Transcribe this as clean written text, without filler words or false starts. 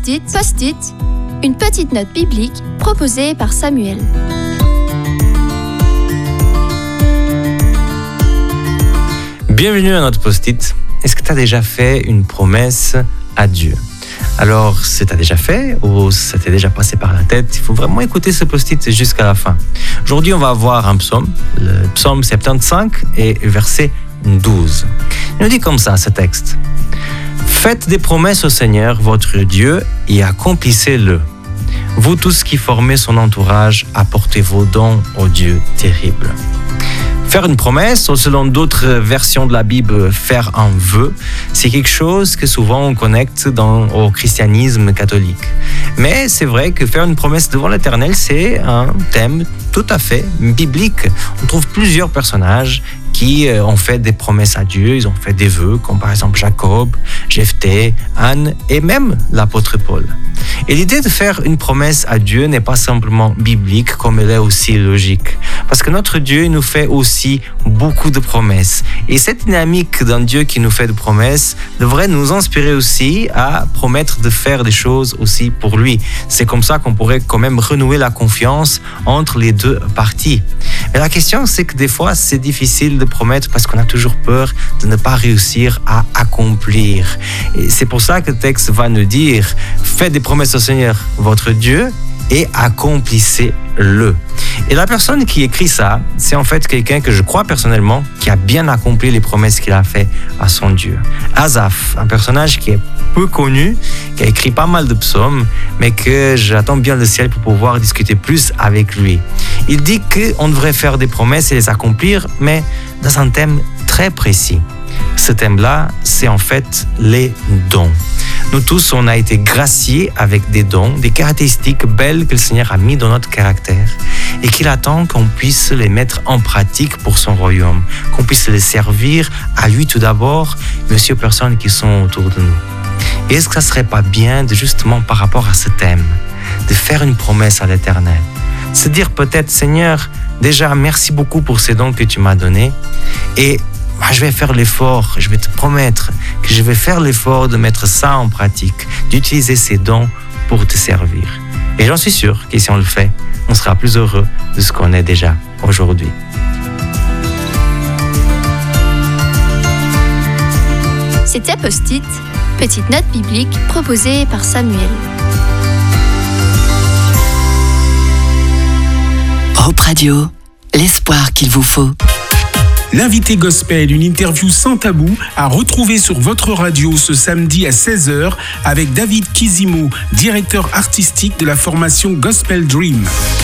Post-it, une petite note biblique proposée par Samuel. Bienvenue à notre Post-it. Est-ce que tu as déjà fait une promesse à Dieu? Alors, si tu as déjà fait ou ça t'est déjà passé par la tête, il faut vraiment écouter ce Post-it jusqu'à la fin. Aujourd'hui, on va voir un psaume, le psaume 75 et verset 12. Il nous dit comme ça, ce texte. « Faites des promesses au Seigneur, votre Dieu, et accomplissez-le. Vous tous qui formez son entourage, apportez vos dons au Dieu terrible. » Faire une promesse, ou selon d'autres versions de la Bible, faire un vœu, c'est quelque chose que souvent on connecte au christianisme catholique. Mais c'est vrai que faire une promesse devant l'Éternel, c'est un thème tout à fait biblique. On trouve plusieurs personnages qui ont fait des promesses à Dieu, ils ont fait des vœux, comme par exemple Jacob, Jephthé, Anne et même l'apôtre Paul. Et l'idée de faire une promesse à Dieu n'est pas simplement biblique, comme elle est aussi logique. Parce que notre Dieu nous fait aussi beaucoup de promesses. Et cette dynamique d'un Dieu qui nous fait des promesses devrait nous inspirer aussi à promettre de faire des choses aussi pour lui. C'est comme ça qu'on pourrait quand même renouer la confiance entre les deux parties. Mais la question, c'est que des fois, c'est difficile de promettre parce qu'on a toujours peur de ne pas réussir à accomplir. Et c'est pour ça que le texte va nous dire « Faites des promesses au Seigneur, votre Dieu, et accomplissez-le. » Et la personne qui écrit ça, c'est en fait quelqu'un que je crois personnellement qui a bien accompli les promesses qu'il a fait à son Dieu. Asaph, un personnage qui est peu connu, qui a écrit pas mal de psaumes, mais que j'attends bien le ciel pour pouvoir discuter plus avec lui. Il dit qu'on devrait faire des promesses et les accomplir, mais dans un thème très précis. Ce thème-là, c'est en fait les dons. Nous tous, on a été graciés avec des dons, des caractéristiques belles que le Seigneur a mis dans notre caractère et qu'il attend qu'on puisse les mettre en pratique pour son royaume, qu'on puisse les servir à lui tout d'abord, mais aussi aux personnes qui sont autour de nous. Et est-ce que ça ne serait pas bien de justement par rapport à ce thème, de faire une promesse à l'Éternel, se dire peut-être Seigneur, déjà merci beaucoup pour ces dons que tu m'as donnés et je vais faire l'effort, je vais te promettre que je vais faire l'effort de mettre ça en pratique, d'utiliser ces dons pour te servir. Et j'en suis sûr que si on le fait, on sera plus heureux de ce qu'on est déjà aujourd'hui. C'était Post-it, petite note biblique proposée par Samuel. Hope Radio, l'espoir qu'il vous faut. L'invité gospel, une interview sans tabou à retrouver sur votre radio ce samedi à 16h avec David Kizimo, directeur artistique de la formation Gospel Dream.